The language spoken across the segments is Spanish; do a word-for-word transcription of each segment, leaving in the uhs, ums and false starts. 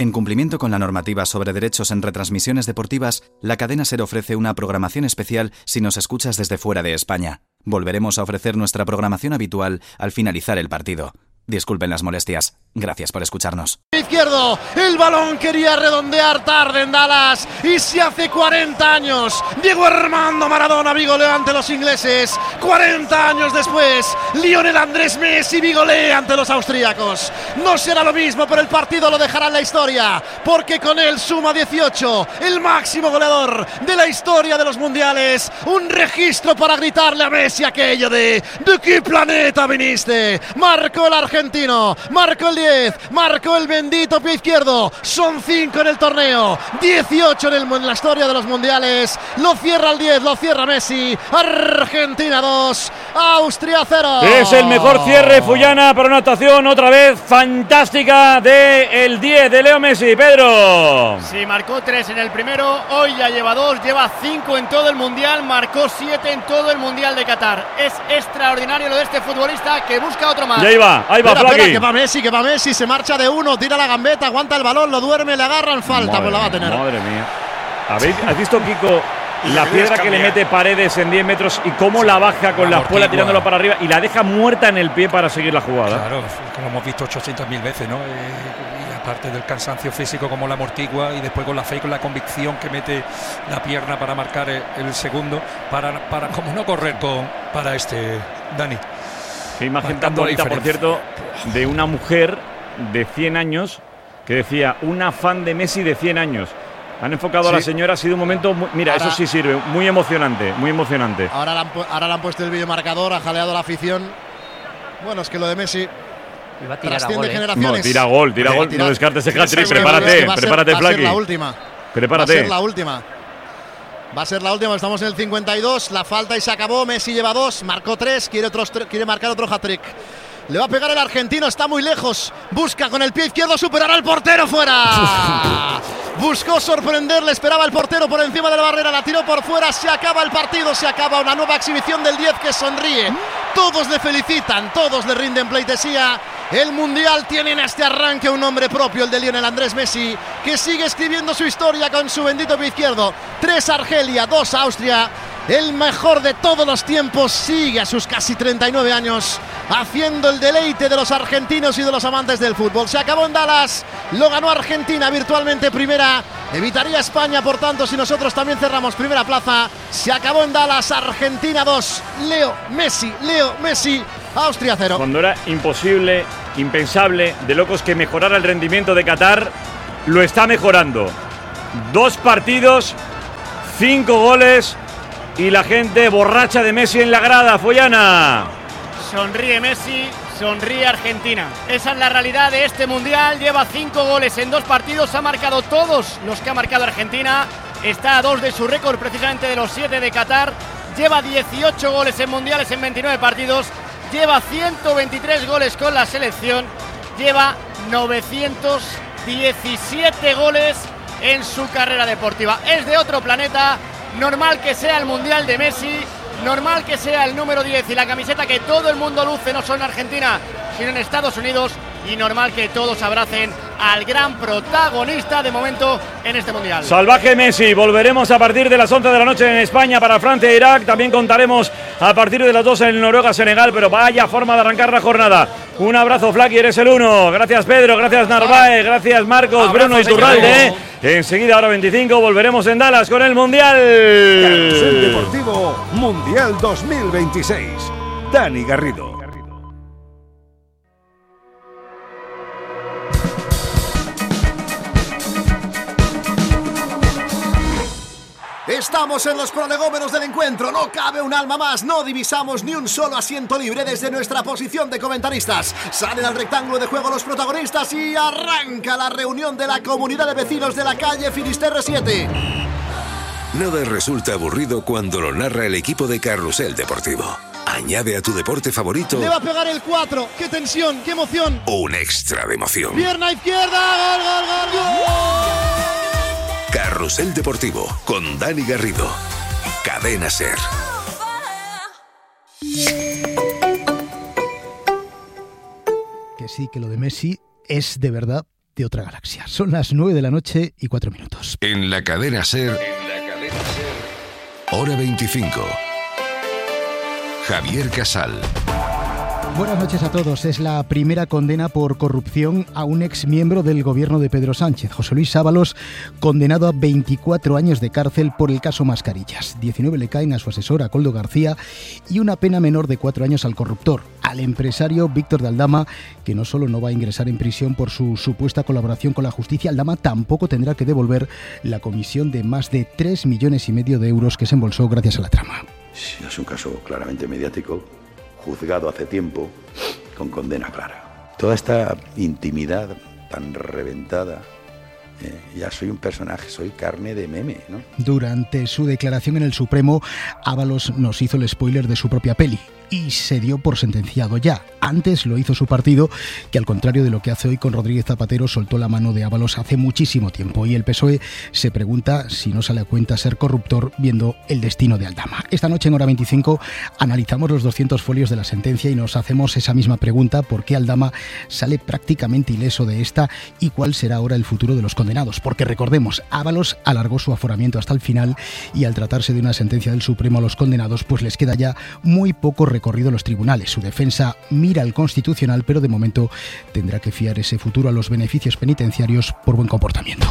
En cumplimiento con la normativa sobre derechos en retransmisiones deportivas, la cadena SER ofrece una programación especial si nos escuchas desde fuera de España. Volveremos a ofrecer nuestra programación habitual al finalizar el partido. Disculpen las molestias. Gracias por escucharnos. Izquierdo, el balón quería redondear tarde en Dallas y se hace cuarenta años. Diego Armando Maradona vigolea ante los ingleses. cuarenta años después, Lionel Andrés Messi vigolea ante los austríacos. No será lo mismo, pero el partido lo dejará en la historia, porque con él suma dieciocho, el máximo goleador de la historia de los mundiales. Un registro para gritarle a Messi aquello de ¿de qué planeta viniste? Marcó el argentino, marcó el diez, marcó el bendito pie izquierdo. Son cinco en el torneo, dieciocho en, el, en la historia de los mundiales. Lo cierra el diez, lo cierra Messi. Argentina dos, Austria cero. Es el mejor cierre, Fullana, para una actuación otra vez fantástica de el diez de Leo Messi. Pedro. Sí, marcó tres en el primero, hoy ya lleva dos, lleva cinco en todo el mundial, marcó siete en todo el mundial de Qatar. Es extraordinario lo de este futbolista que busca otro más. Y ahí va, ahí va, espera, Flaqui. espera, que va Messi, que va Messi, se marcha de uno, tira la gambeta, aguanta el balón, lo duerme, le agarran, falta, Madre pues la va a tener. Madre mía. ¿Habéis, ¿Has visto, Kiko, la piedra que le mete Paredes en diez metros y cómo la baja con la espuela tirándolo para arriba y la deja muerta en el pie para seguir la jugada? Claro, que lo hemos visto ochocientas mil veces, ¿no? Eh, y aparte del cansancio físico, como la amortigua, y después con la fe y con la convicción que mete la pierna para marcar el, el segundo, para, para como no correr con para este Dani. Qué imagen tan bonita, por cierto, de una mujer de cien años que decía, una fan de Messi de cien años. Han enfocado sí. a la señora, ha sido un momento, muy, mira, ahora, eso sí sirve, muy emocionante, muy emocionante. Ahora le han, ahora le han puesto el videomarcador, ha jaleado la afición. Bueno, es que lo de Messi va a tirar trasciende gol, ¿eh? generaciones. No, tira gol, tira gol, no descartes el hat-trick, prepárate, prepárate, Flaqui. Va a ser la última. Prepárate. Va a ser la última. Va a ser la última, estamos en el cincuenta y dos, la falta y se acabó. Messi lleva dos, marcó tres, quiere, otros, quiere marcar otro hat-trick. Le va a pegar el argentino, está muy lejos. Busca con el pie izquierdo superar al portero, fuera. Buscó sorprenderle, esperaba el portero por encima de la barrera, la tiró por fuera. Se acaba el partido, se acaba una nueva exhibición del diez que sonríe. Todos le felicitan, todos le rinden pleitesía. El Mundial tiene en este arranque un nombre propio, el de Lionel Andrés Messi, que sigue escribiendo su historia con su bendito pie izquierdo. Tres Argelia, dos Austria. El mejor de todos los tiempos sigue a sus casi treinta y nueve años haciendo el deleite de los argentinos y de los amantes del fútbol. Se acabó en Dallas, lo ganó Argentina virtualmente primera, evitaría España, por tanto, si nosotros también cerramos primera plaza. Se acabó en Dallas, Argentina dos, Leo Messi, Leo Messi, Austria cero. Cuando era imposible, impensable, de locos que mejorara el rendimiento de Qatar, lo está mejorando. Dos partidos, cinco goles y la gente borracha de Messi en la grada, Follana. Sonríe Messi, sonríe Argentina. Esa es la realidad de este Mundial. Lleva cinco goles en dos partidos, ha marcado todos los que ha marcado Argentina. Está a dos de su récord, precisamente de los siete de Qatar. Lleva dieciocho goles en Mundiales en veintinueve partidos. Lleva ciento veintitrés goles con la selección. Lleva novecientos diecisiete goles en su carrera deportiva. Es de otro planeta. Normal que sea el Mundial de Messi, normal que sea el número diez y la camiseta que todo el mundo luce, no solo en Argentina, sino en Estados Unidos, y normal que todos abracen al gran protagonista de momento en este Mundial. Salvaje Messi, volveremos a partir de las once de la noche en España para Francia e Irak, también contaremos a partir de las dos en Noruega-Senegal, pero vaya forma de arrancar la jornada. Un abrazo, Flaqui, eres el uno. Gracias, Pedro, gracias, Narváez, gracias, Marcos, abrazo, Bruno Iturralde. Enseguida, ahora veinticinco, volveremos en Dallas con el Mundial. Carrusel Deportivo Mundial dos mil veintiséis. Dani Garrido. Estamos en los prolegómenos del encuentro, no cabe un alma más, no divisamos ni un solo asiento libre desde nuestra posición de comentaristas. Salen al rectángulo de juego los protagonistas y arranca la reunión de la comunidad de vecinos de la calle Finisterre siete. Nada resulta aburrido cuando lo narra el equipo de Carrusel Deportivo. Añade a tu deporte favorito. Le va a pegar el cuatro, qué tensión, qué emoción. Un extra de emoción. Pierna izquierda, gol, gol, gol, gol. Carrusel Deportivo con Dani Garrido. Cadena SER. Que sí, que lo de Messi es de verdad de otra galaxia. Son las nueve de la noche y cuatro minutos. En la cadena SER, en la cadena SER, hora veinticinco. Javier Casal. Buenas noches a todos. Es la primera condena por corrupción a un ex miembro del gobierno de Pedro Sánchez, José Luis Ábalos, condenado a veinticuatro años de cárcel por el caso Mascarillas. diecinueve le caen a su asesor, a Koldo García, y una pena menor de cuatro años al corruptor, al empresario Víctor de Aldama, que no solo no va a ingresar en prisión por su supuesta colaboración con la justicia, Aldama tampoco tendrá que devolver la comisión de más de tres millones y medio de euros que se embolsó gracias a la trama. Sí, es un caso claramente mediático, juzgado hace tiempo, con condena clara. Toda esta intimidad tan reventada, eh, ya soy un personaje, soy carne de meme, ¿no? Durante su declaración en el Supremo, Ábalos nos hizo el spoiler de su propia peli y se dio por sentenciado ya. Antes lo hizo su partido, que al contrario de lo que hace hoy con Rodríguez Zapatero, soltó la mano de Ábalos hace muchísimo tiempo. Y el P S O E se pregunta si no sale a cuenta ser corruptor viendo el destino de Aldama. Esta noche en Hora veinticinco analizamos los doscientos folios de la sentencia y nos hacemos esa misma pregunta: ¿por qué Aldama sale prácticamente ileso de esta y cuál será ahora el futuro de los condenados? Porque recordemos, Ábalos alargó su aforamiento hasta el final y al tratarse de una sentencia del Supremo a los condenados, pues les queda ya muy poco recorrido en los tribunales. Su defensa mira al Constitucional, pero de momento tendrá que fiar ese futuro a los beneficios penitenciarios por buen comportamiento.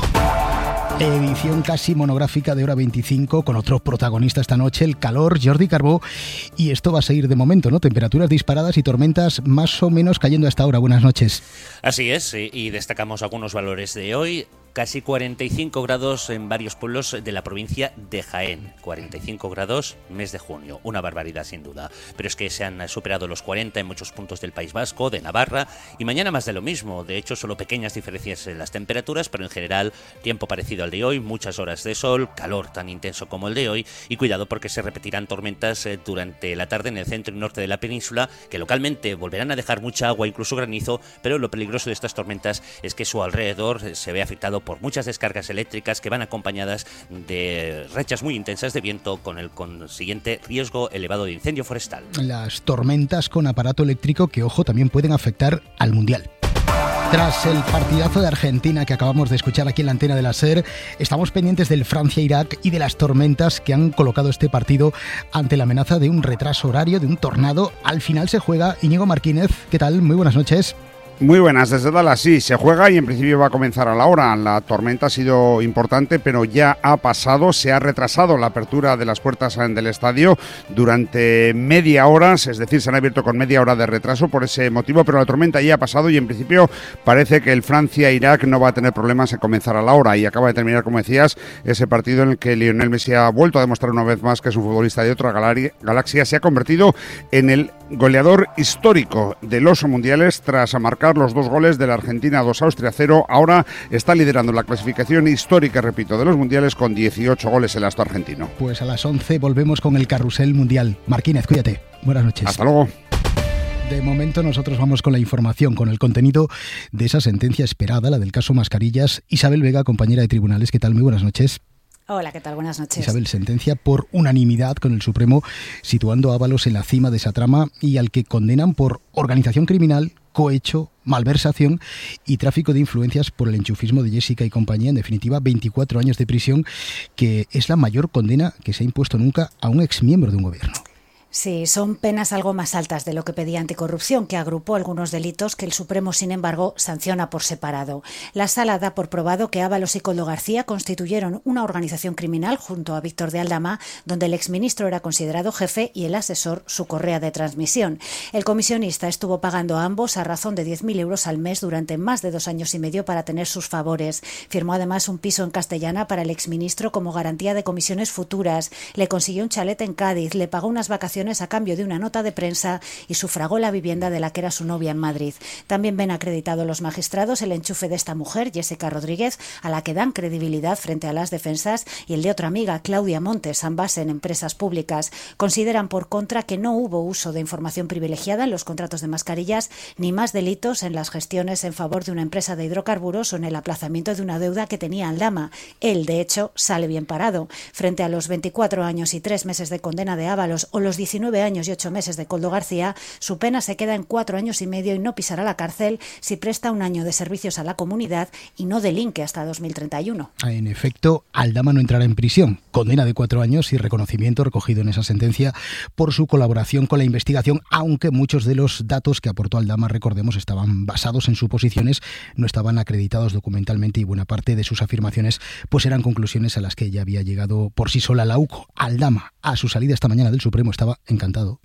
Edición casi monográfica de Hora veinticinco con otro protagonista esta noche, el calor, Jordi Carbó, y esto va a seguir de momento, ¿no? Temperaturas disparadas y tormentas más o menos cayendo hasta ahora. Buenas noches. Así es, y destacamos algunos valores de hoy. Casi cuarenta y cinco grados en varios pueblos de la provincia de Jaén. cuarenta y cinco grados, mes de junio. Una barbaridad sin duda. Pero es que se han superado los cuarenta en muchos puntos del País Vasco, de Navarra, y mañana más de lo mismo. De hecho, solo pequeñas diferencias en las temperaturas, pero en general tiempo parecido al de hoy, muchas horas de sol, calor tan intenso como el de hoy, y cuidado porque se repetirán tormentas durante la tarde en el centro y norte de la península, que localmente volverán a dejar mucha agua, incluso granizo, pero lo peligroso de estas tormentas es que su alrededor se ve afectado por muchas descargas eléctricas que van acompañadas de rachas muy intensas de viento, con el consiguiente riesgo elevado de incendio forestal. Las tormentas con aparato eléctrico que, ojo, también pueden afectar al Mundial. Tras el partidazo de Argentina que acabamos de escuchar aquí en la antena de la SER, estamos pendientes del Francia-Irak y de las tormentas que han colocado este partido ante la amenaza de un retraso horario, de un tornado. Al final se juega. Íñigo Martínez, ¿qué tal? Muy buenas noches. Muy buenas, desde Dallas sí, se juega y en principio va a comenzar a la hora. La tormenta ha sido importante, pero ya ha pasado, se ha retrasado la apertura de las puertas del estadio durante media hora, es decir, se han abierto con media hora de retraso por ese motivo, pero la tormenta ya ha pasado y en principio parece que el Francia-Irak no va a tener problemas en comenzar a la hora. Y acaba de terminar, como decías, ese partido en el que Lionel Messi ha vuelto a demostrar una vez más que es un futbolista de otra galaxia. Se ha convertido en el goleador histórico de los mundiales tras marcar los dos goles de la Argentina, dos Austria cero. Ahora está liderando la clasificación histórica, repito, de los mundiales con dieciocho goles el astro argentino. Pues a las once volvemos con el carrusel mundial. Martínez, cuídate. Buenas noches. Hasta luego. De momento nosotros vamos con la información, con el contenido de esa sentencia esperada, la del caso Mascarillas. Isabel Vega, compañera de tribunales, ¿qué tal? Muy buenas noches. Hola, ¿qué tal? Buenas noches. Isabel, sentencia por unanimidad con el Supremo, situando a Ábalos en la cima de esa trama y al que condenan por organización criminal, cohecho, malversación y tráfico de influencias por el enchufismo de Jessica y compañía. En definitiva, veinticuatro años de prisión, que es la mayor condena que se ha impuesto nunca a un exmiembro de un gobierno. Sí, son penas algo más altas de lo que pedía Anticorrupción, que agrupó algunos delitos que el Supremo, sin embargo, sanciona por separado. La Sala da por probado que Ábalos y Koldo García constituyeron una organización criminal junto a Víctor de Aldama, donde el exministro era considerado jefe y el asesor su correa de transmisión. El comisionista estuvo pagando a ambos a razón de diez mil euros al mes durante más de dos años y medio para tener sus favores. Firmó además un piso en Castellana para el exministro como garantía de comisiones futuras. Le consiguió un chalet en Cádiz, le pagó unas vacaciones a cambio de una nota de prensa y sufragó la vivienda de la que era su novia en Madrid. También ven acreditado los magistrados el enchufe de esta mujer, Jessica Rodríguez, a la que dan credibilidad frente a las defensas, y el de otra amiga, Claudia Montes, ambas en empresas públicas. Consideran por contra que no hubo uso de información privilegiada en los contratos de mascarillas, ni más delitos en las gestiones en favor de una empresa de hidrocarburos o en el aplazamiento de una deuda que tenía Aldama. Él, de hecho, sale bien parado. Frente a los veinticuatro años y tres meses de condena de Ábalos o los diecinueve años y ocho meses de Koldo García, su pena se queda en cuatro años y medio y no pisará la cárcel si presta un año de servicios a la comunidad y no delinque hasta dos mil treinta y uno. En efecto, Aldama no entrará en prisión. Condena de cuatro años y reconocimiento recogido en esa sentencia por su colaboración con la investigación, aunque muchos de los datos que aportó Aldama, recordemos, estaban basados en suposiciones, no estaban acreditados documentalmente y buena parte de sus afirmaciones pues eran conclusiones a las que ya había llegado por sí sola la U C O. Aldama, a su salida esta mañana del Supremo, estaba encantado.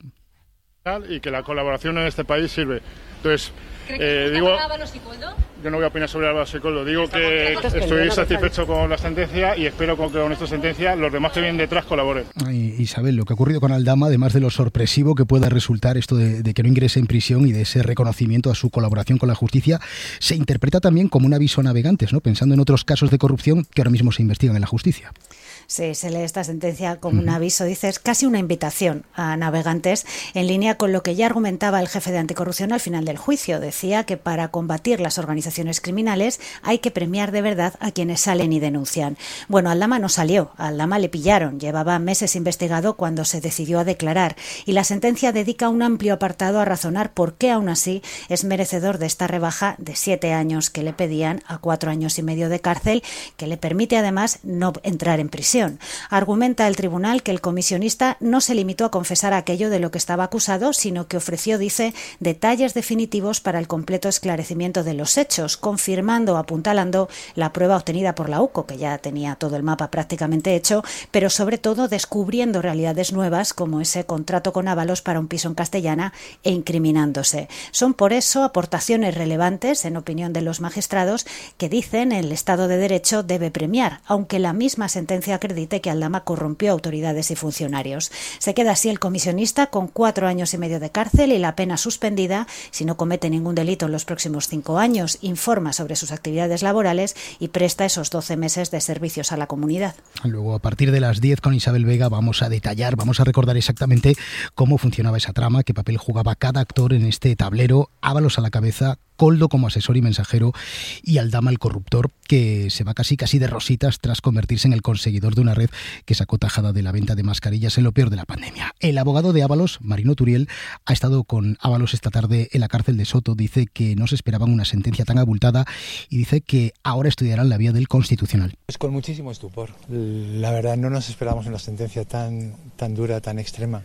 Y que la colaboración en este país sirve. Entonces, ¿Cree que eh, digo, Ábalos y Koldo? yo no voy a opinar sobre Ábalos y Koldo. Digo que estoy satisfecho con la sentencia y espero que con esta sentencia los demás que vienen detrás colaboren. Ay, Isabel, lo que ha ocurrido con Aldama, además de lo sorpresivo que pueda resultar esto de, de que no ingrese en prisión y de ese reconocimiento a su colaboración con la justicia, se interpreta también como un aviso a navegantes, ¿no? Pensando en otros casos de corrupción que ahora mismo se investigan en la justicia. Sí, se lee esta sentencia como un aviso, dices, casi una invitación a navegantes, en línea con lo que ya argumentaba el jefe de anticorrupción al final del juicio. Decía que para combatir las organizaciones criminales hay que premiar de verdad a quienes salen y denuncian. Bueno, Aldama no salió, a Aldama le pillaron, llevaba meses investigado cuando se decidió a declarar, y la sentencia dedica un amplio apartado a razonar por qué aún así es merecedor de esta rebaja de siete años que le pedían a cuatro años y medio de cárcel, que le permite además no entrar en prisión. Argumenta el tribunal que el comisionista no se limitó a confesar aquello de lo que estaba acusado, sino que ofreció, dice, detalles definitivos para el completo esclarecimiento de los hechos, confirmando o apuntalando la prueba obtenida por la U C O, que ya tenía todo el mapa prácticamente hecho, pero sobre todo descubriendo realidades nuevas como ese contrato con Ábalos para un piso en Castellana e incriminándose. Son por eso aportaciones relevantes, en opinión de los magistrados, que dicen el Estado de Derecho debe premiar, aunque la misma sentencia acredite que Aldama corrompió a autoridades y funcionarios. Se queda así el comisionista con cuatro años y medio de cárcel y la pena suspendida si no comete ningún delito en los próximos cinco años, informa sobre sus actividades laborales y presta esos doce meses de servicios a la comunidad. Luego, a partir de las diez con Isabel Vega, vamos a detallar, vamos a recordar exactamente cómo funcionaba esa trama, qué papel jugaba cada actor en este tablero. Ábalos a la cabeza, Koldo como asesor y mensajero y Aldama el corruptor, que se va casi casi de rositas tras convertirse en el conseguidor de una red que sacó tajada de la venta de mascarillas en lo peor de la pandemia. El abogado de Ábalos, Marino Turiel, ha estado con Ábalos esta tarde en la cárcel de Soto. Dice que no se esperaban una sentencia tan abultada y dice que ahora estudiarán la vía del Constitucional. Pues con muchísimo estupor. La verdad, no nos esperábamos una sentencia tan, tan dura, tan extrema.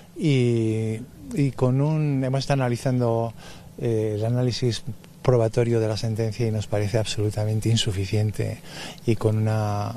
Y, y con un... hemos estado analizando eh, el análisis probatorio de la sentencia y nos parece absolutamente insuficiente y con una...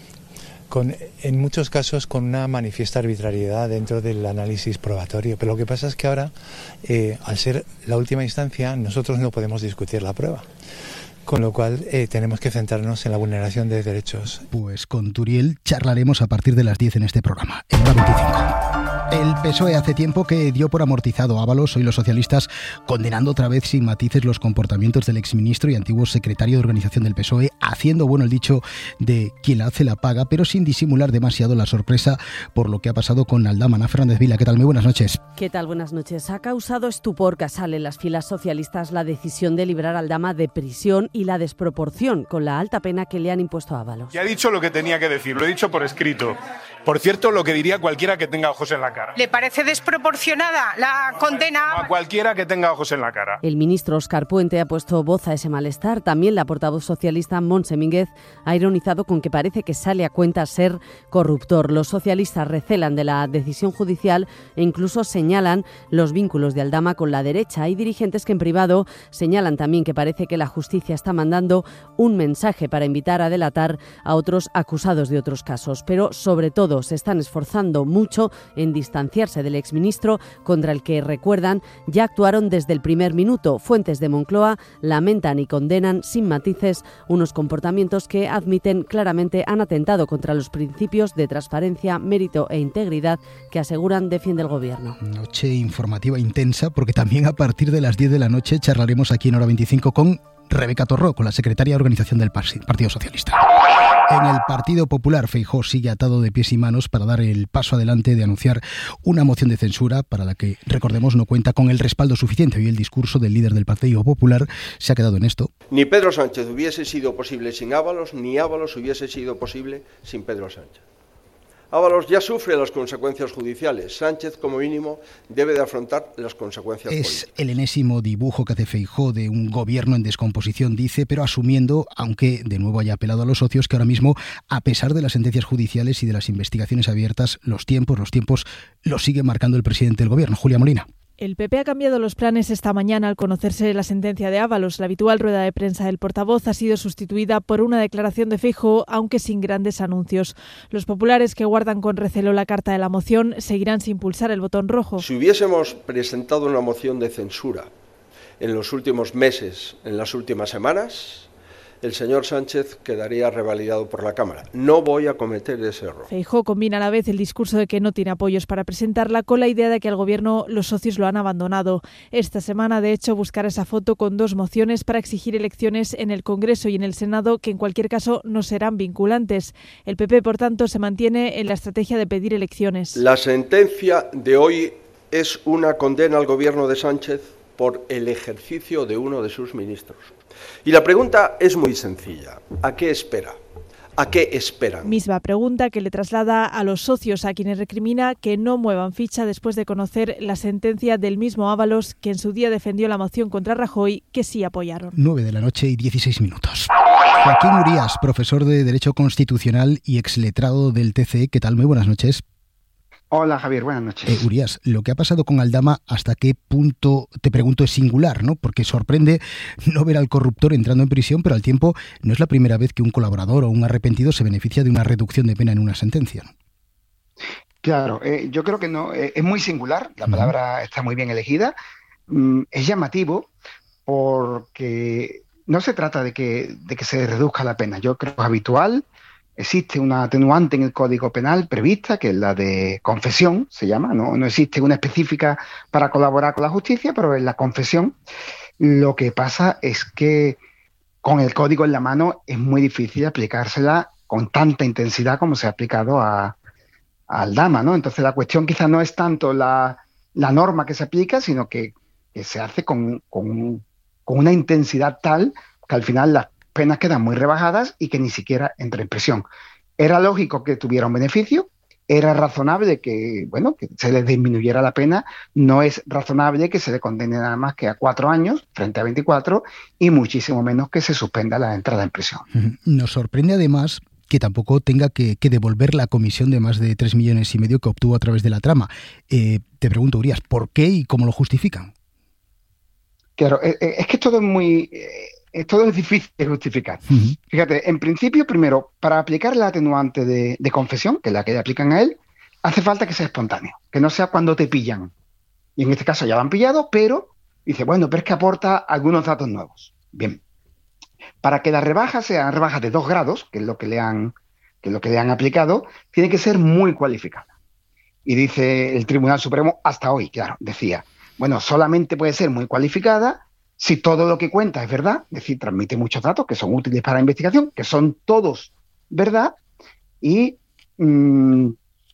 Con, en muchos casos con una manifiesta arbitrariedad dentro del análisis probatorio. Pero lo que pasa es que ahora, eh, al ser la última instancia, nosotros no podemos discutir la prueba. Con lo cual eh, tenemos que centrarnos en la vulneración de derechos. Pues con Turiel charlaremos a partir de las diez en este programa, en hora veinticinco. El P S O E hace tiempo que dio por amortizado a Ábalos, hoy los socialistas condenando otra vez sin matices los comportamientos del exministro y antiguo secretario de organización del P S O E, haciendo bueno el dicho de quien la hace la paga, pero sin disimular demasiado la sorpresa por lo que ha pasado con Aldama. Ana Fernández Vila, ¿qué tal? Muy buenas noches. ¿Qué tal? Buenas noches. Ha causado estupor casal en las filas socialistas la decisión de librar a Aldama de prisión y la desproporción con la alta pena que le han impuesto a Ábalos. Ya ha dicho lo que tenía que decir, lo he dicho por escrito. Por cierto, lo que diría cualquiera que tenga ojos en la cara. ¿Le parece desproporcionada la condena? A cualquiera que tenga ojos en la cara. El ministro Óscar Puente ha puesto voz a ese malestar. También la portavoz socialista Montse Mínguez ha ironizado con que parece que sale a cuenta ser corruptor. Los socialistas recelan de la decisión judicial e incluso señalan los vínculos de Aldama con la derecha. Hay dirigentes que en privado señalan también que parece que la justicia está mandando un mensaje para invitar a delatar a otros acusados de otros casos. Pero sobre todo se están esforzando mucho en distanciarse del exministro, contra el que, recuerdan, ya actuaron desde el primer minuto. Fuentes de Moncloa lamentan y condenan sin matices unos comportamientos que admiten claramente han atentado contra los principios de transparencia, mérito e integridad que aseguran defiende el gobierno. Noche informativa intensa, porque también a partir de las diez de la noche charlaremos aquí en hora veinticinco con Rebeca Torró, con la secretaria de Organización del Partido Socialista. En el Partido Popular, Feijóo sigue atado de pies y manos para dar el paso adelante de anunciar una moción de censura para la que, recordemos, no cuenta con el respaldo suficiente. Hoy el discurso del líder del Partido Popular se ha quedado en esto. Ni Pedro Sánchez hubiese sido posible sin Ábalos, ni Ábalos hubiese sido posible sin Pedro Sánchez. Ábalos ya sufre las consecuencias judiciales. Sánchez, como mínimo, debe de afrontar las consecuencias es políticas. Es el enésimo dibujo que hace Feijóo de un gobierno en descomposición, dice, pero asumiendo, aunque de nuevo haya apelado a los socios, que ahora mismo, a pesar de las sentencias judiciales y de las investigaciones abiertas, los tiempos, los tiempos los sigue marcando el presidente del gobierno, Julia Molina. El P P ha cambiado los planes esta mañana al conocerse la sentencia de Ábalos. La habitual rueda de prensa del portavoz ha sido sustituida por una declaración de Feijóo, aunque sin grandes anuncios. Los populares, que guardan con recelo la carta de la moción, seguirán sin pulsar el botón rojo. Si hubiésemos presentado una moción de censura en los últimos meses, en las últimas semanas, el señor Sánchez quedaría revalidado por la Cámara. No voy a cometer ese error. Feijóo combina a la vez el discurso de que no tiene apoyos para presentarla con la idea de que al Gobierno los socios lo han abandonado. Esta semana, de hecho, buscará esa foto con dos mociones para exigir elecciones en el Congreso y en el Senado, que en cualquier caso no serán vinculantes. El P P, por tanto, se mantiene en la estrategia de pedir elecciones. La sentencia de hoy es una condena al Gobierno de Sánchez por el ejercicio de uno de sus ministros. Y la pregunta es muy sencilla. ¿A qué espera? ¿A qué esperan? Misma pregunta que le traslada a los socios, a quienes recrimina que no muevan ficha después de conocer la sentencia del mismo Ábalos, que en su día defendió la moción contra Rajoy, que sí apoyaron. nueve de la noche y dieciséis minutos. Joaquín Urías, profesor de Derecho Constitucional y exletrado del T C E. ¿Qué tal? Muy buenas noches. Hola Javier, buenas noches. Eh, Urías, lo que ha pasado con Aldama, ¿hasta qué punto, te pregunto, es singular, ¿no? Porque sorprende no ver al corruptor entrando en prisión, pero al tiempo no es la primera vez que un colaborador o un arrepentido se beneficia de una reducción de pena en una sentencia. Claro, eh, yo creo que no, eh, es muy singular, la palabra uh-huh. está muy bien elegida, mm, es llamativo porque no se trata de que, de que se reduzca la pena, yo creo que es habitual. Existe una atenuante en el Código Penal prevista, que es la de confesión, se llama, no, no existe una específica para colaborar con la justicia, pero es la confesión. Lo que pasa es que con el código en la mano es muy difícil aplicársela con tanta intensidad como se ha aplicado a, a Aldama, ¿no? Entonces la cuestión quizás no es tanto la, la norma que se aplica, sino que, que se hace con, con, con una intensidad tal que al final las penas quedan muy rebajadas y que ni siquiera entra en prisión. Era lógico que tuviera un beneficio, era razonable que, bueno, que se le disminuyera la pena, no es razonable que se le condene nada más que a cuatro años frente a veinticuatro y muchísimo menos que se suspenda la entrada en prisión. Nos sorprende además que tampoco tenga que, que devolver la comisión de más de tres millones y medio que obtuvo a través de la trama. Eh, te pregunto, Urías, ¿por qué y cómo lo justifican? Claro, eh, eh, es que todo es muy... Eh, Todo es difícil de justificar. Uh-huh. Fíjate, en principio, primero, para aplicar la atenuante de, de confesión, que es la que le aplican a él, hace falta que sea espontáneo, que no sea cuando te pillan. Y en este caso ya lo han pillado, pero dice, bueno, pero es que aporta algunos datos nuevos. Bien. Para que las rebajas sean rebajas de dos grados, que es lo que le han, que es lo que le han aplicado, tiene que ser muy cualificada. Y dice el Tribunal Supremo, hasta hoy, claro, decía, bueno, solamente puede ser muy cualificada si todo lo que cuenta es verdad, es decir, transmite muchos datos que son útiles para la investigación, que son todos verdad, y, mmm,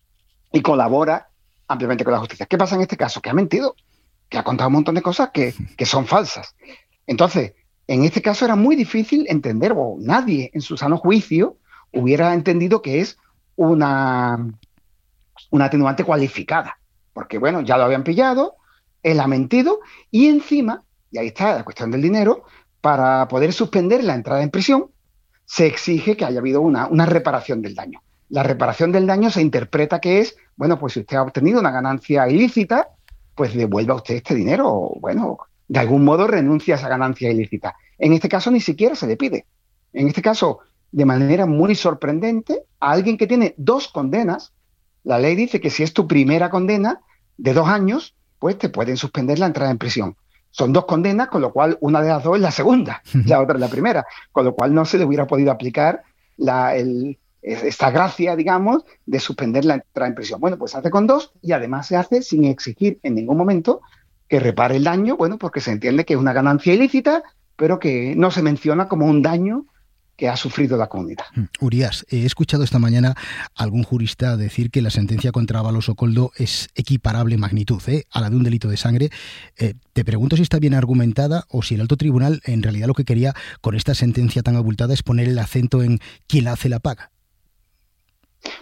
y colabora ampliamente con la justicia. ¿Qué pasa en este caso? Que ha mentido, que ha contado un montón de cosas que, que son falsas. Entonces, en este caso era muy difícil entender, o nadie en su sano juicio hubiera entendido que es una, una atenuante cualificada, porque bueno, ya lo habían pillado, él ha mentido, y encima... Y ahí está la cuestión del dinero. Para poder suspender la entrada en prisión, se exige que haya habido una, una reparación del daño. La reparación del daño se interpreta que es, bueno, pues si usted ha obtenido una ganancia ilícita, pues devuelva usted este dinero o, bueno, de algún modo renuncia a esa ganancia ilícita. En este caso ni siquiera se le pide. En este caso, de manera muy sorprendente, a alguien que tiene dos condenas, la ley dice que si es tu primera condena de dos años, pues te pueden suspender la entrada en prisión. Son dos condenas, con lo cual una de las dos es la segunda, la otra es la primera, con lo cual no se le hubiera podido aplicar la, el, esta gracia, digamos, de suspender la entrada en prisión. Bueno, pues se hace con dos y además se hace sin exigir en ningún momento que repare el daño, bueno, porque se entiende que es una ganancia ilícita, pero que no se menciona como un daño que ha sufrido la comunidad. Urías, he escuchado esta mañana a algún jurista decir que la sentencia contra Ábalos o Koldo es equiparable en magnitud ¿eh? a la de un delito de sangre. Eh, te pregunto si está bien argumentada o si el alto tribunal en realidad lo que quería con esta sentencia tan abultada es poner el acento en quien la hace la paga.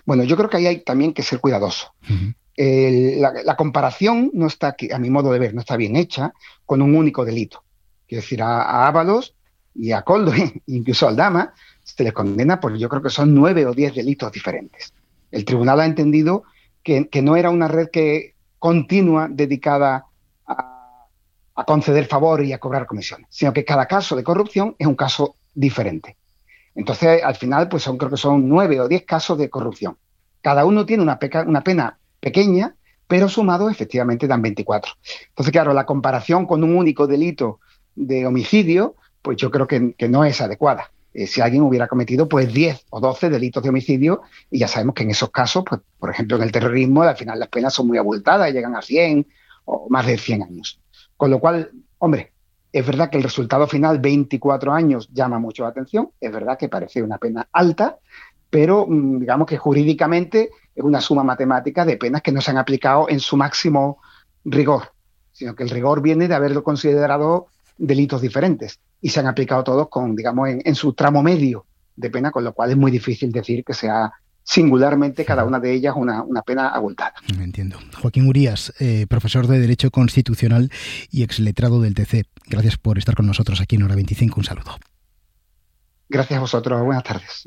Bueno, yo creo que ahí hay también que ser cuidadoso. Uh-huh. El, la, la comparación no está, a mi modo de ver, no está bien hecha con un único delito. Quiero decir, a, a Ábalos y a Koldo, incluso a Aldama, se les condena por, yo creo que son nueve o diez delitos diferentes. El tribunal ha entendido que, que no era una red que continua dedicada a, a conceder favores y a cobrar comisiones, sino que cada caso de corrupción es un caso diferente. Entonces, al final, pues son, creo que son nueve o diez casos de corrupción. Cada uno tiene una, peca, una pena pequeña, pero sumado efectivamente dan veinticuatro. Entonces, claro, la comparación con un único delito de homicidio, pues yo creo que, que no es adecuada. Eh, si alguien hubiera cometido pues diez o doce delitos de homicidio, y ya sabemos que en esos casos, pues, por ejemplo, en el terrorismo, al final las penas son muy abultadas, llegan a cien o más de cien años. Con lo cual, hombre, es verdad que el resultado final, veinticuatro años, llama mucho la atención, es verdad que parece una pena alta, pero digamos que jurídicamente es una suma matemática de penas que no se han aplicado en su máximo rigor, sino que el rigor viene de haberlo considerado delitos diferentes y se han aplicado todos con, digamos, en, en su tramo medio de pena, con lo cual es muy difícil decir que sea singularmente cada una de ellas una, una pena abultada. Me entiendo. Joaquín Urías, eh, profesor de Derecho Constitucional y exletrado del T C. Gracias por estar con nosotros aquí en Hora veinticinco. Un saludo. Gracias a vosotros. Buenas tardes.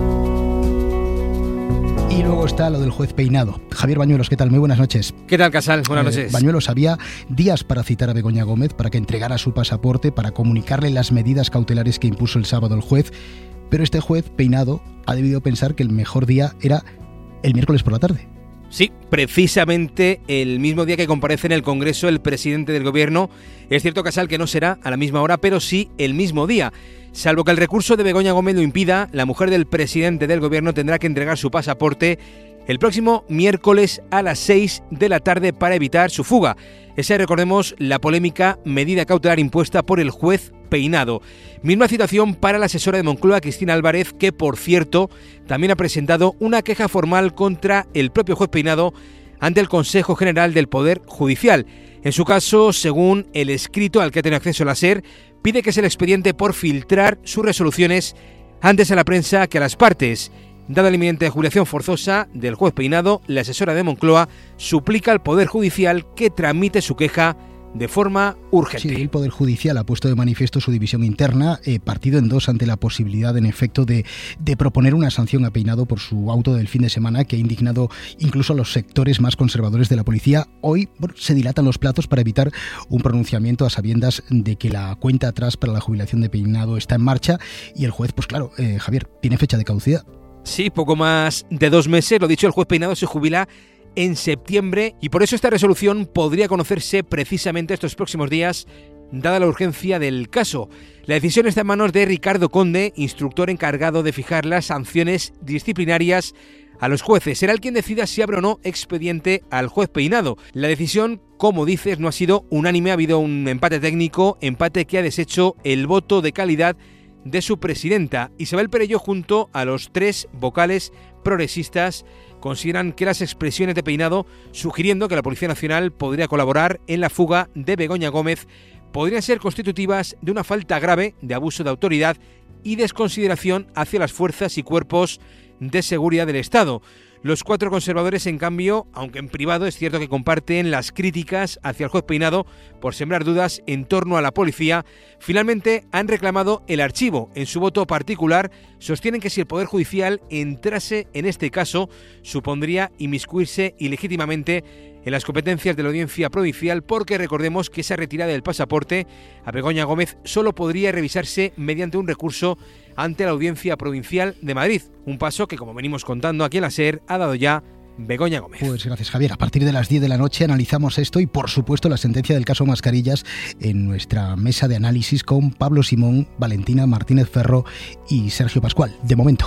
Y luego está lo del juez Peinado. Javier Bañuelos, ¿qué tal? Muy buenas noches. ¿Qué tal, Casal? Buenas eh, noches. Bañuelos, había días para citar a Begoña Gómez para que entregara su pasaporte, para comunicarle las medidas cautelares que impuso el sábado el juez, pero este juez Peinado ha debido pensar que el mejor día era el miércoles por la tarde. Sí, precisamente el mismo día que comparece en el Congreso el presidente del Gobierno. Es cierto, Casal, que no será a la misma hora, pero sí el mismo día. Salvo que el recurso de Begoña Gómez lo impida, la mujer del presidente del Gobierno tendrá que entregar su pasaporte el próximo miércoles a las seis de la tarde para evitar su fuga. Esa es, recordemos, la polémica medida cautelar impuesta por el juez Peinado. Misma situación para la asesora de Moncloa, Cristina Álvarez, que, por cierto, también ha presentado una queja formal contra el propio juez Peinado ante el Consejo General del Poder Judicial. En su caso, según el escrito al que ha tenido acceso la SER, pide que sea el expediente por filtrar sus resoluciones antes a la prensa que a las partes. Dada la inminente jubilación forzosa del juez Peinado, la asesora de Moncloa suplica al Poder Judicial que tramite su queja de forma urgente. Sí, el Poder Judicial ha puesto de manifiesto su división interna, eh, partido en dos ante la posibilidad, en efecto, de, de proponer una sanción a Peinado por su auto del fin de semana, que ha indignado incluso a los sectores más conservadores de la policía. Hoy bueno, se dilatan los plazos para evitar un pronunciamiento a sabiendas de que la cuenta atrás para la jubilación de Peinado está en marcha y el juez, pues claro, eh, Javier, tiene fecha de caducidad. Sí, poco más de dos meses. Lo dicho, el juez Peinado se jubila en septiembre y por eso esta resolución podría conocerse precisamente estos próximos días, dada la urgencia del caso. La decisión está en manos de Ricardo Conde, instructor encargado de fijar las sanciones disciplinarias a los jueces. Será el quien decida si abre o no expediente al juez Peinado. La decisión, como dices, no ha sido unánime. Ha habido un empate técnico, empate que ha deshecho el voto de calidad de su presidenta. Isabel Perelló, junto a los tres vocales progresistas, consideran que las expresiones de Peinado, sugiriendo que la Policía Nacional podría colaborar en la fuga de Begoña Gómez, podrían ser constitutivas de una falta grave de abuso de autoridad y desconsideración hacia las fuerzas y cuerpos de seguridad del Estado. Los cuatro conservadores, en cambio, aunque en privado, es cierto que comparten las críticas hacia el juez Peinado por sembrar dudas en torno a la policía, finalmente han reclamado el archivo. En su voto particular, sostienen que si el Poder Judicial entrase en este caso, supondría inmiscuirse ilegítimamente en las competencias de la Audiencia Provincial, porque recordemos que esa retirada del pasaporte a Begoña Gómez solo podría revisarse mediante un recurso ante la Audiencia Provincial de Madrid, un paso que, como venimos contando aquí en la SER, ha dado ya Begoña Gómez. Pues gracias, Javier. A partir de las diez de la noche analizamos esto y, por supuesto, la sentencia del caso Mascarillas en nuestra mesa de análisis con Pablo Simón, Valentina Martínez Ferro y Sergio Pascual. De momento,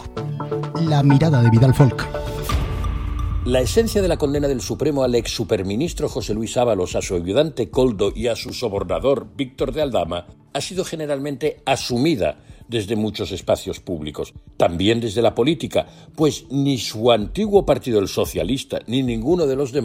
la mirada de Vidal Folk. La esencia de la condena del Supremo al ex superministro José Luis Ábalos, a su ayudante Koldo y a su sobornador Víctor de Aldama ha sido generalmente asumida desde muchos espacios públicos, también desde la política, pues ni su antiguo partido, el socialista, ni ninguno de los demás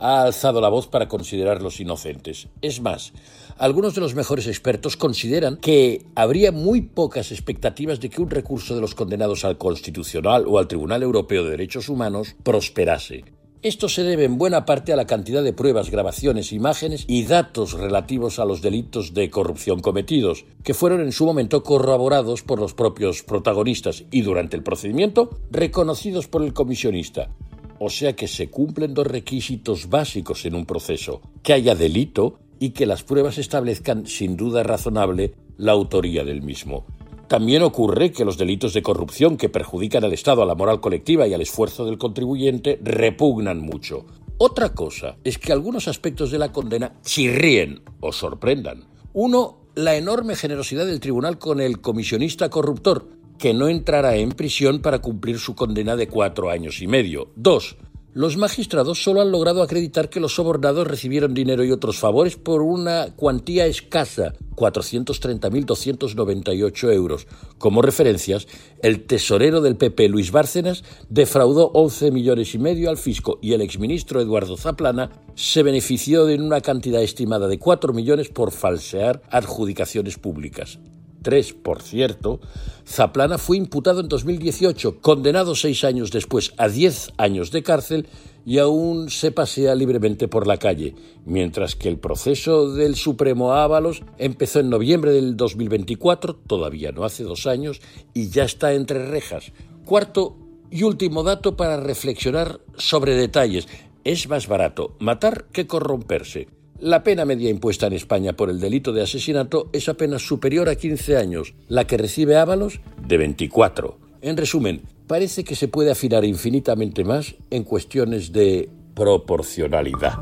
ha alzado la voz para considerarlos inocentes. Es más, algunos de los mejores expertos consideran que habría muy pocas expectativas de que un recurso de los condenados al Constitucional o al Tribunal Europeo de Derechos Humanos prosperase. Esto se debe en buena parte a la cantidad de pruebas, grabaciones, imágenes y datos relativos a los delitos de corrupción cometidos, que fueron en su momento corroborados por los propios protagonistas y durante el procedimiento reconocidos por el comisionista. O sea que se cumplen dos requisitos básicos en un proceso: que haya delito y que las pruebas establezcan sin duda razonable la autoría del mismo. También ocurre que los delitos de corrupción que perjudican al Estado, a la moral colectiva y al esfuerzo del contribuyente repugnan mucho. Otra cosa es que algunos aspectos de la condena chirríen o sorprendan. Uno, la enorme generosidad del tribunal con el comisionista corruptor, que no entrará en prisión para cumplir su condena de cuatro años y medio. Dos, los magistrados solo han logrado acreditar que los sobornados recibieron dinero y otros favores por una cuantía escasa, cuatrocientos treinta mil doscientos noventa y ocho euros. Como referencias, el tesorero del P P, Luis Bárcenas, defraudó once millones y medio al fisco y el exministro Eduardo Zaplana se benefició de una cantidad estimada de cuatro millones por falsear adjudicaciones públicas. Tres, por cierto, Zaplana fue imputado en dos mil dieciocho, condenado seis años después a diez años de cárcel y aún se pasea libremente por la calle, mientras que el proceso del Supremo a Ábalos empezó en noviembre del dos mil veinticuatro, todavía no hace dos años, y ya está entre rejas. Cuarto y último dato para reflexionar sobre detalles: es más barato matar que corromperse. La pena media impuesta en España por el delito de asesinato es apenas superior a quince años, la que recibe Ábalos de veinticuatro. En resumen, parece que se puede afinar infinitamente más en cuestiones de proporcionalidad.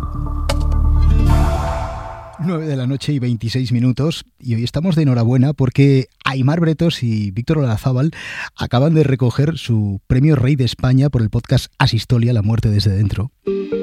nueve de la noche y veintiséis minutos, y hoy estamos de enhorabuena porque Aimar Bretos y Víctor Olazábal acaban de recoger su premio Rey de España por el podcast Asistolia, la muerte desde dentro.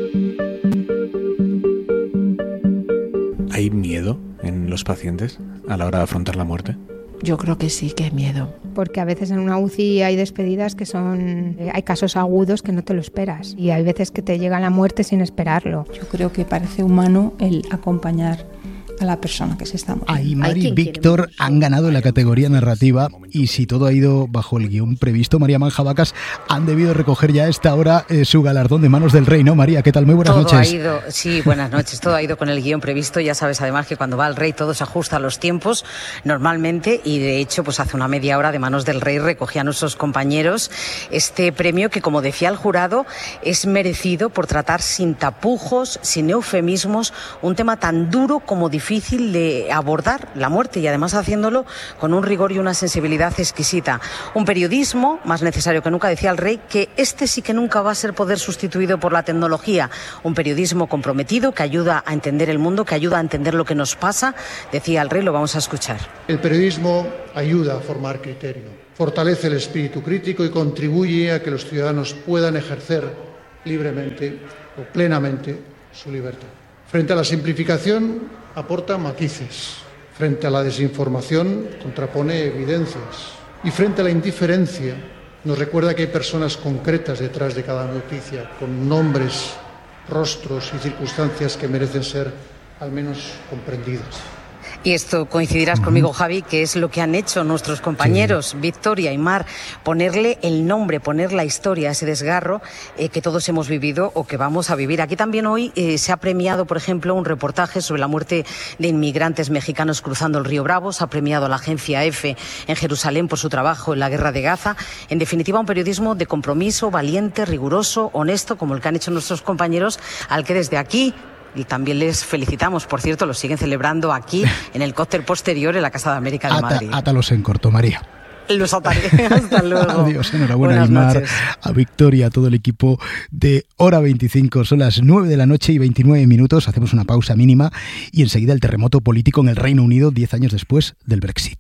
¿Hay miedo en los pacientes a la hora de afrontar la muerte? Yo creo que sí, que hay miedo. Porque a veces en una U C I hay despedidas que son... Hay casos agudos que no te lo esperas. Y hay veces que te llega la muerte sin esperarlo. Yo creo que parece humano el acompañar a la persona que se está muriendo. Aimar y Víctor han ganado en la categoría narrativa y si todo ha ido bajo el guión previsto, María Manjabacas, han debido recoger ya a esta hora eh, su galardón de manos del rey, ¿no, María? ¿Qué tal? Muy buenas todo noches. Ha ido, sí, buenas noches. Todo ha ido con el guión previsto. Ya sabes, además, que cuando va el rey todo se ajusta a los tiempos normalmente y, de hecho, pues hace una media hora de manos del rey recogían a nuestros compañeros este premio que, como decía el jurado, es merecido por tratar sin tapujos, sin eufemismos, un tema tan duro como difícil difícil de abordar, la muerte, y además haciéndolo con un rigor y una sensibilidad exquisita. Un periodismo más necesario que nunca, decía el rey, que este sí que nunca va a ser poder sustituido por la tecnología. Un periodismo comprometido que ayuda a entender el mundo, que ayuda a entender lo que nos pasa, decía el rey, lo vamos a escuchar. El periodismo ayuda a formar criterio, fortalece el espíritu crítico y contribuye a que los ciudadanos puedan ejercer libremente o plenamente su libertad. Frente a la simplificación, aporta matices. Frente a la desinformación, contrapone evidencias. Y frente a la indiferencia, nos recuerda que hay personas concretas detrás de cada noticia, con nombres, rostros y circunstancias que merecen ser al menos comprendidas. Y esto coincidirás conmigo, Javi, que es lo que han hecho nuestros compañeros, sí. Víctor y Aimar, ponerle el nombre, poner la historia a ese desgarro eh, que todos hemos vivido o que vamos a vivir. Aquí también hoy eh, se ha premiado, por ejemplo, un reportaje sobre la muerte de inmigrantes mexicanos cruzando el río Bravo. Se ha premiado a la agencia EFE en Jerusalén por su trabajo en la guerra de Gaza. En definitiva, un periodismo de compromiso, valiente, riguroso, honesto, como el que han hecho nuestros compañeros, al que desde aquí... Y también les felicitamos, por cierto, lo siguen celebrando aquí en el cóctel posterior en la Casa de América de Ata, Madrid. Átalos en corto, María. Los ataré. Hasta luego. Adiós, enhorabuena a Buenas Aimar, noches. a Víctor y a todo el equipo de Hora veinticinco. Son las nueve de la noche y veintinueve minutos. Hacemos una pausa mínima y enseguida el terremoto político en el Reino Unido, diez años después del Brexit.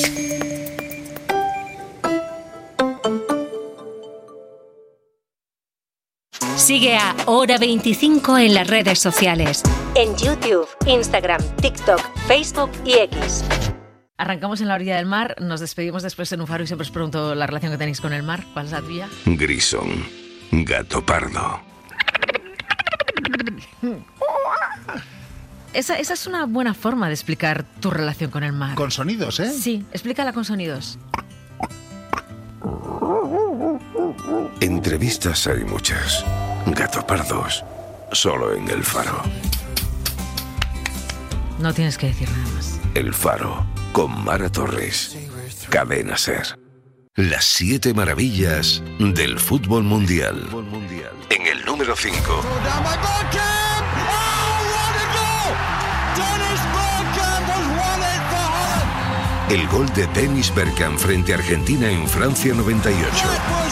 Sigue a Hora veinticinco en las redes sociales. En YouTube, Instagram, TikTok, Facebook y X. Arrancamos en la orilla del mar, nos despedimos después en un faro y siempre os pregunto la relación que tenéis con el mar. ¿Cuál es la tuya? Grisón, gato pardo. Esa, esa es una buena forma de explicar tu relación con el mar. Con sonidos, ¿eh? Sí, explícala con sonidos. Entrevistas hay muchas. Gato Pardos, solo en El Faro. No tienes que decir nada más. El Faro, con Mara Torres. Cadena SER. Las siete maravillas del fútbol mundial. En el número cinco. El gol de Dennis Bergkamp frente a Argentina en Francia noventa y ocho.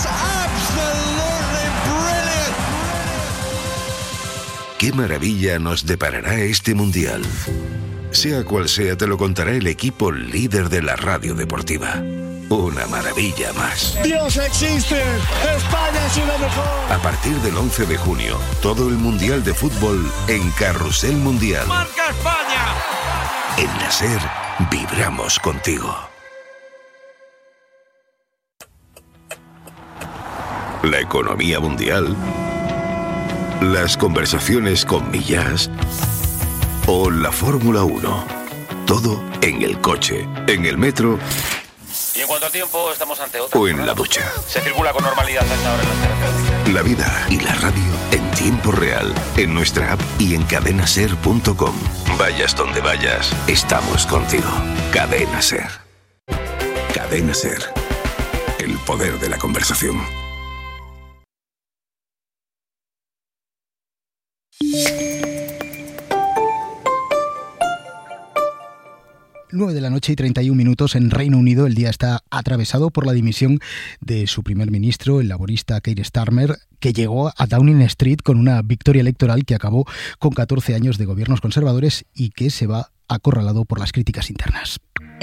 ¿Qué maravilla nos deparará este mundial? Sea cual sea, te lo contará el equipo líder de la radio deportiva. Una maravilla más. ¡Dios existe! ¡España es lo mejor! A partir del once de junio, todo el Mundial de Fútbol en Carrusel Mundial. ¡Marca España! En la SER, vibramos contigo. La economía mundial, las conversaciones con Millás o la Fórmula uno. Todo en el coche, en el metro. Y en cuanto al tiempo, estamos ante otra. O en la ducha. Se circula con normalidad hasta ahora en las carreteras. La vida y la radio en tiempo real, en nuestra app y en cadena ser punto com. Vayas donde vayas, estamos contigo. Cadena SER. Cadena SER. El poder de la conversación. nueve de la noche y treinta y un minutos en Reino Unido. El día está atravesado por la dimisión de su primer ministro, el laborista Keir Starmer, que llegó a Downing Street con una victoria electoral que acabó con catorce años de gobiernos conservadores y que se va acorralado por las críticas internas.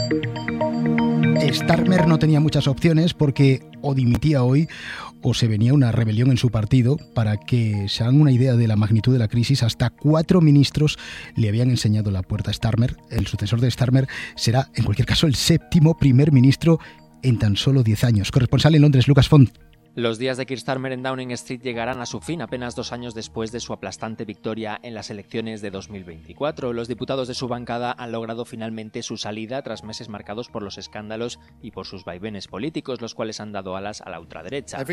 Starmer no tenía muchas opciones porque o dimitía hoy o se venía una rebelión en su partido. Para que se hagan una idea de la magnitud de la crisis, hasta cuatro ministros le habían enseñado la puerta a Starmer. El sucesor de Starmer será, en cualquier caso, el séptimo primer ministro en tan solo diez años. Corresponsal en Londres, Lucas Font. Los días de Keir Starmer en Downing Street llegarán a su fin apenas dos años después de su aplastante victoria en las elecciones de dos mil veinticuatro. Los diputados de su bancada han logrado finalmente su salida tras meses marcados por los escándalos y por sus vaivenes políticos, los cuales han dado alas a la ultraderecha.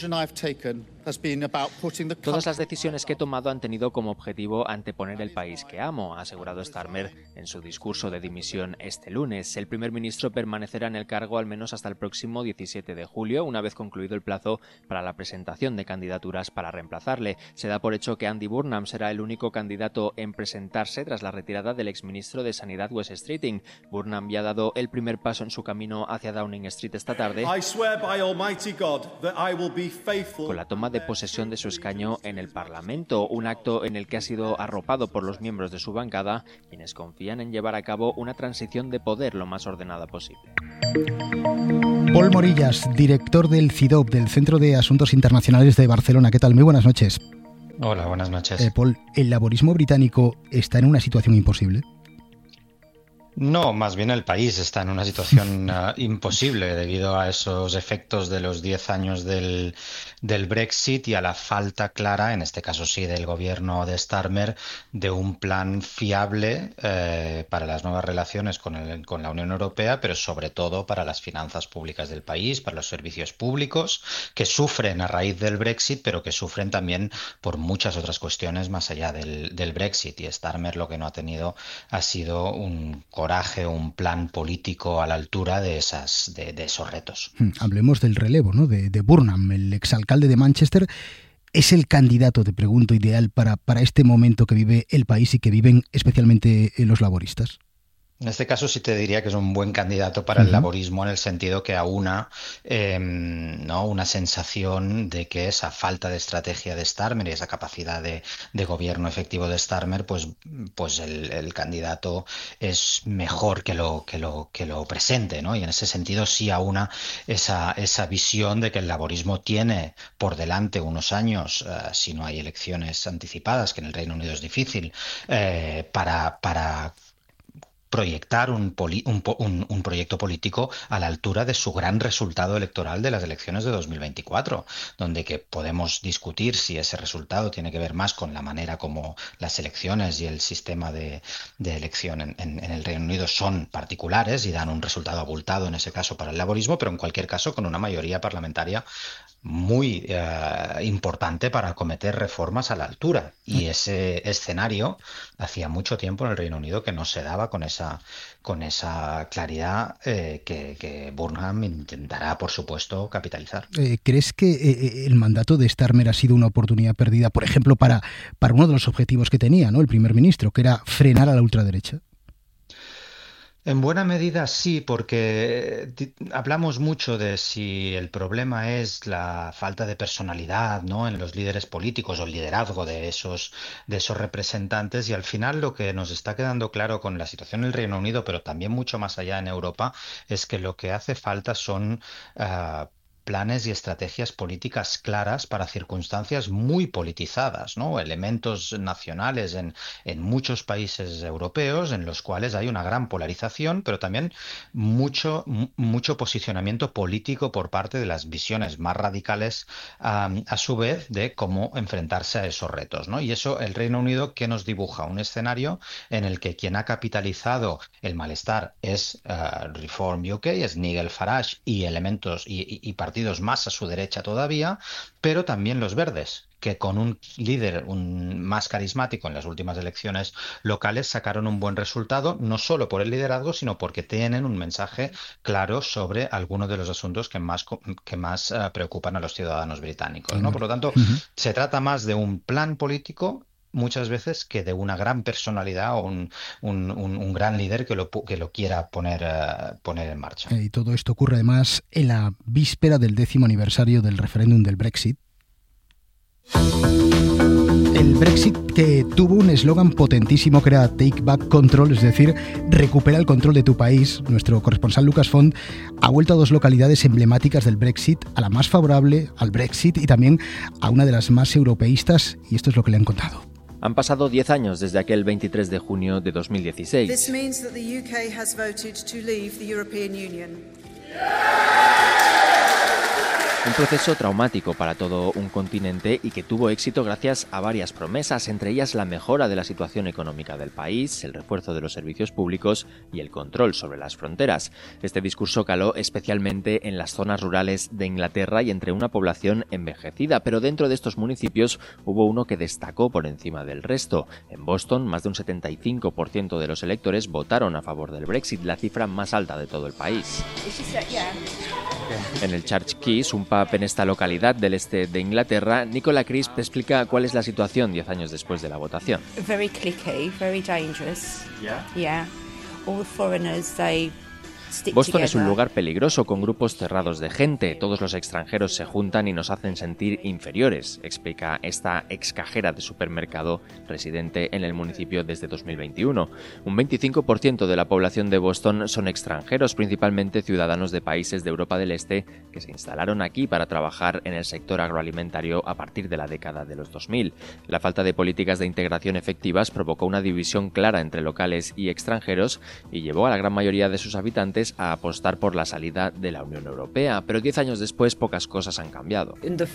Todas las decisiones que he tomado han tenido como objetivo anteponer el país que amo, ha asegurado Starmer en su discurso de dimisión este lunes. El primer ministro permanecerá en el cargo al menos hasta el próximo diecisiete de julio, una vez concluido el plazo para la presentación de candidaturas para reemplazarle. Se da por hecho que Andy Burnham será el único candidato en presentarse tras la retirada del exministro de Sanidad Wes Streeting. Burnham ya ha dado el primer paso en su camino hacia Downing Street esta tarde con la toma de posesión de su escaño en el Parlamento, un acto en el que ha sido arropado por los miembros de su bancada, quienes confían en llevar a cabo una transición de poder lo más ordenada posible. Pol Morillas, director del C I D O B, del Centro de Asuntos Internacionales de Barcelona. ¿Qué tal? Muy buenas noches. Hola, buenas noches. Eh, Pol, ¿el laborismo británico está en una situación imposible? No, más bien el país está en una situación uh, imposible debido a esos efectos de los diez años del, del Brexit y a la falta clara, en este caso sí del gobierno de Starmer, de un plan fiable eh, para las nuevas relaciones con, el, con la Unión Europea, pero sobre todo para las finanzas públicas del país, para los servicios públicos, que sufren a raíz del Brexit, pero que sufren también por muchas otras cuestiones más allá del, del Brexit. Y Starmer lo que no ha tenido ha sido un un plan político a la altura de esas de, de esos retos. Hablemos del relevo, ¿no? De, de Burnham, el exalcalde de Manchester. ¿Es el candidato, te pregunto, ideal para, para este momento que vive el país y que viven especialmente los laboristas? En este caso sí te diría que es un buen candidato para el laborismo, en el sentido que aúna eh, ¿no? una sensación de que esa falta de estrategia de Starmer y esa capacidad de, de gobierno efectivo de Starmer, pues, pues el, el candidato es mejor que lo, que lo, que lo presente, ¿no? Y en ese sentido sí aúna esa, esa visión de que el laborismo tiene por delante unos años, uh, si no hay elecciones anticipadas, que en el Reino Unido es difícil, eh, para... para proyectar un, poli, un, un, un proyecto político a la altura de su gran resultado electoral de las elecciones de dos mil veinticuatro, donde que podemos discutir si ese resultado tiene que ver más con la manera como las elecciones y el sistema de, de elección en, en, en el Reino Unido son particulares y dan un resultado abultado en ese caso para el laborismo, pero en cualquier caso con una mayoría parlamentaria muy eh, importante para acometer reformas a la altura. Y ese escenario hacía mucho tiempo en el Reino Unido que no se daba con esa, con esa claridad eh, que, que Burnham intentará, por supuesto, capitalizar. Eh, ¿Crees que eh, el mandato de Starmer ha sido una oportunidad perdida, por ejemplo, para, para uno de los objetivos que tenía, ¿no?, el primer ministro, que era frenar a la ultraderecha? En buena medida sí, porque hablamos mucho de si el problema es la falta de personalidad, ¿no?, en los líderes políticos o el liderazgo de esos, de esos representantes, y al final lo que nos está quedando claro con la situación en el Reino Unido, pero también mucho más allá en Europa, es que lo que hace falta son uh, planes y estrategias políticas claras para circunstancias muy politizadas, ¿no? Elementos nacionales en, en muchos países europeos en los cuales hay una gran polarización, pero también mucho, mucho posicionamiento político por parte de las visiones más radicales, um, a su vez, de cómo enfrentarse a esos retos, ¿no? Y eso, el Reino Unido, ¿qué nos dibuja? Un escenario en el que quien ha capitalizado el malestar es uh, Reform U K, es Nigel Farage y elementos y, y, y partidos más a su derecha todavía, pero también los verdes, que con un líder un, más carismático en las últimas elecciones locales sacaron un buen resultado, no solo por el liderazgo, sino porque tienen un mensaje claro sobre algunos de los asuntos que más, que más uh, preocupan a los ciudadanos británicos, ¿no? Por lo tanto, uh-huh. se trata más de un plan político muchas veces que de una gran personalidad o un, un, un, un gran líder que lo, que lo quiera poner, uh, poner en marcha. Y todo esto ocurre además en la víspera del décimo aniversario del referéndum del Brexit. El Brexit, que tuvo un eslogan potentísimo que era Take Back Control, es decir, recupera el control de tu país. Nuestro corresponsal Lucas Font ha vuelto a dos localidades emblemáticas del Brexit, a la más favorable al Brexit y también a una de las más europeístas, y esto es lo que le han contado. Han pasado diez años desde aquel veintitrés de junio de dos mil dieciséis. This means that the U K has voted to leave the European Union. Un proceso traumático para todo un continente y que tuvo éxito gracias a varias promesas, entre ellas la mejora de la situación económica del país, el refuerzo de los servicios públicos y el control sobre las fronteras. Este discurso caló especialmente en las zonas rurales de Inglaterra y entre una población envejecida, pero dentro de estos municipios hubo uno que destacó por encima del resto. En Boston, más de un setenta y cinco por ciento de los electores votaron a favor del Brexit, la cifra más alta de todo el país. En el Church Keys, un pub en esta localidad del este de Inglaterra, Nicola Crisp te explica cuál es la situación diez años después de la votación. Very cliquey, very dangerous. Yeah. Yeah. All foreigners, they Boston es un lugar peligroso con grupos cerrados de gente. Todos los extranjeros se juntan y nos hacen sentir inferiores, explica esta ex cajera de supermercado residente en el municipio desde dos mil veintiuno. Un veinticinco por ciento de la población de Boston son extranjeros, principalmente ciudadanos de países de Europa del Este que se instalaron aquí para trabajar en el sector agroalimentario a partir de la década de los dos mil. La falta de políticas de integración efectivas provocó una división clara entre locales y extranjeros y llevó a la gran mayoría de sus habitantes a apostar por la salida de la Unión Europea, pero diez años después pocas cosas han cambiado.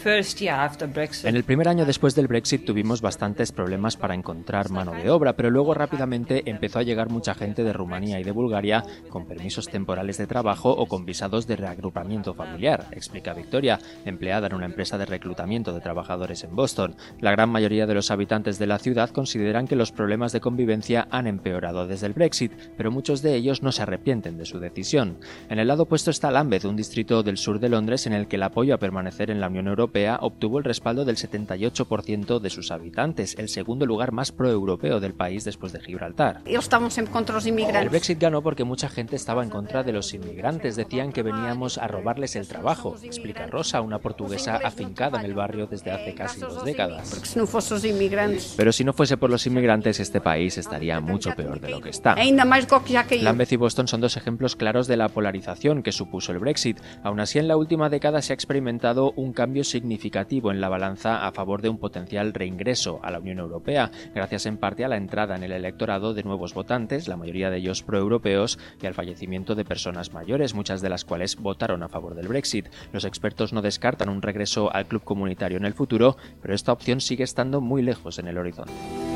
En el primer año después del Brexit tuvimos bastantes problemas para encontrar mano de obra, pero luego rápidamente empezó a llegar mucha gente de Rumanía y de Bulgaria con permisos temporales de trabajo o con visados de reagrupamiento familiar, explica Victoria, empleada en una empresa de reclutamiento de trabajadores en Boston. La gran mayoría de los habitantes de la ciudad consideran que los problemas de convivencia han empeorado desde el Brexit, pero muchos de ellos no se arrepienten de su decisión. En el lado opuesto está Lambeth, un distrito del sur de Londres en el que el apoyo a permanecer en la Unión Europea obtuvo el respaldo del setenta y ocho por ciento de sus habitantes, el segundo lugar más proeuropeo del país después de Gibraltar. Estamos en contra de los inmigrantes. El Brexit ganó porque mucha gente estaba en contra de los inmigrantes, decían que veníamos a robarles el trabajo, explica Rosa, una portuguesa afincada en el barrio desde hace casi dos décadas. Porque si no fuesen los inmigrantes. Pero si no fuese por los inmigrantes, este país estaría mucho peor de lo que está. Ainda más que ya que Lambeth y Boston son dos ejemplos claros de la polarización que supuso el Brexit. Aún así, en la última década se ha experimentado un cambio significativo en la balanza a favor de un potencial reingreso a la Unión Europea, gracias en parte a la entrada en el electorado de nuevos votantes, la mayoría de ellos proeuropeos, y al fallecimiento de personas mayores, muchas de las cuales votaron a favor del Brexit. Los expertos no descartan un regreso al club comunitario en el futuro, pero esta opción sigue estando muy lejos en el horizonte.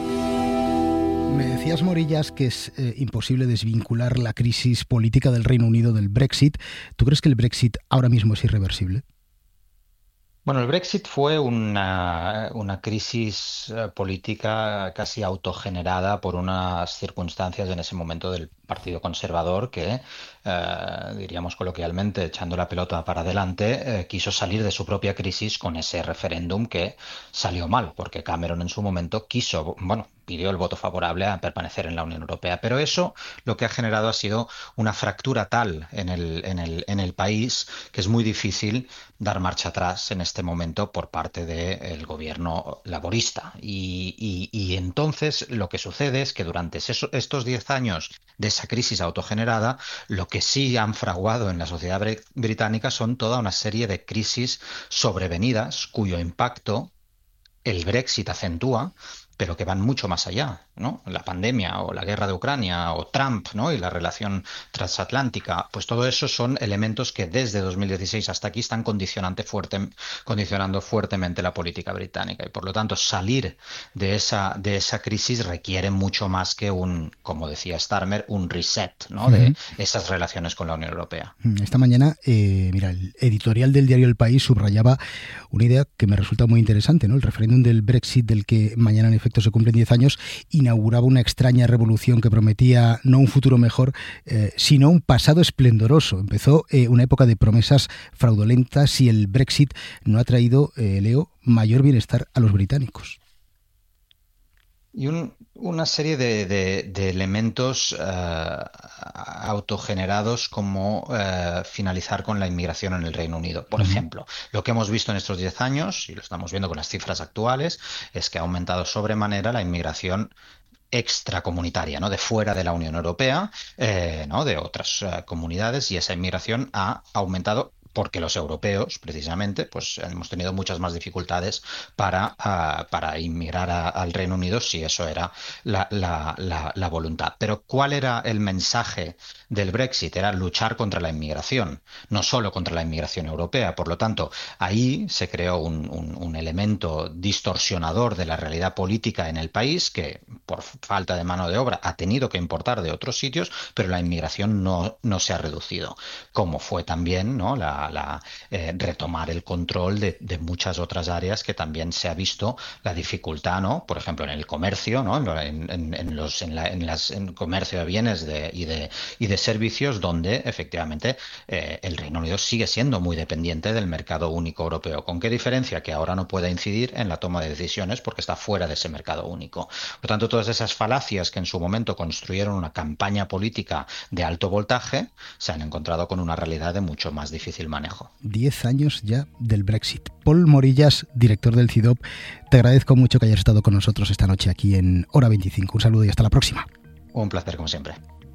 Me decías, Morillas, que es eh, imposible desvincular la crisis política del Reino Unido del Brexit. ¿Tú crees que el Brexit ahora mismo es irreversible? Bueno, el Brexit fue una, una crisis política casi autogenerada por unas circunstancias en ese momento del Partido Conservador que, eh, diríamos coloquialmente, echando la pelota para adelante, eh, quiso salir de su propia crisis con ese referéndum que salió mal, porque Cameron en su momento quiso, bueno, pidió el voto favorable a permanecer en la Unión Europea. Pero eso lo que ha generado ha sido una fractura tal en el, en el, en el país que es muy difícil dar marcha atrás en este momento por parte del gobierno laborista. Y, y, y entonces lo que sucede es que durante eso, estos diez años de esa crisis autogenerada, lo que sí han fraguado en la sociedad británica son toda una serie de crisis sobrevenidas cuyo impacto el Brexit acentúa, pero que van mucho más allá, ¿no? La pandemia o la guerra de Ucrania o Trump, ¿no? Y la relación transatlántica, pues todo eso son elementos que desde dos mil dieciséis hasta aquí están condicionante fuerte, condicionando fuertemente la política británica, y por lo tanto salir de esa, de esa crisis requiere mucho más que un, como decía Starmer, un reset, ¿no? De uh-huh. esas relaciones con la Unión Europea. Esta mañana, eh, mira, el editorial del diario El País subrayaba una idea que me resulta muy interesante, ¿no? El referéndum del Brexit, del que mañana en efecto se cumplen diez años, inauguraba una extraña revolución que prometía no un futuro mejor, eh, sino un pasado esplendoroso. Empezó eh, una época de promesas fraudulentas y el Brexit no ha traído, eh, Leo, mayor bienestar a los británicos. Y un, una serie de, de, de elementos uh, autogenerados como uh, finalizar con la inmigración en el Reino Unido. Por uh-huh. ejemplo, lo que hemos visto en estos diez años, y lo estamos viendo con las cifras actuales, es que ha aumentado sobremanera la inmigración extracomunitaria, ¿no? De fuera de la Unión Europea, eh, ¿no? De otras uh, comunidades, y esa inmigración ha aumentado porque los europeos, precisamente, pues hemos tenido muchas más dificultades para, uh, para inmigrar a, al Reino Unido, si eso era la, la, la, la voluntad. Pero ¿cuál era el mensaje del Brexit? Era luchar contra la inmigración, no solo contra la inmigración europea. Por lo tanto, ahí se creó un, un, un elemento distorsionador de la realidad política en el país que, por falta de mano de obra, ha tenido que importar de otros sitios, pero la inmigración no, no se ha reducido, como fue también, ¿no? la La, eh, retomar el control de, de muchas otras áreas que también se ha visto la dificultad, ¿no? Por ejemplo, en el comercio, ¿no? En, en, en los en, la, en las en comercio de bienes de, y de y de servicios, donde efectivamente eh, el Reino Unido sigue siendo muy dependiente del mercado único europeo. ¿Con qué diferencia? Que ahora no puede incidir en la toma de decisiones porque está fuera de ese mercado único. Por tanto, todas esas falacias que en su momento construyeron una campaña política de alto voltaje se han encontrado con una realidad de mucho más difícil manejo. Diez años ya del Brexit. Paul Morillas, director del C I D O P, te agradezco mucho que hayas estado con nosotros esta noche aquí en Hora veinticinco. Un saludo y hasta la próxima. Un placer, como siempre.